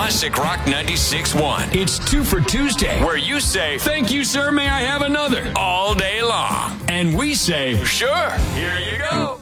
Classic Rock 96.1. It's 2 for Tuesday, Where you say, thank you, sir, may I have another? all day long. And we say, Sure, here you go.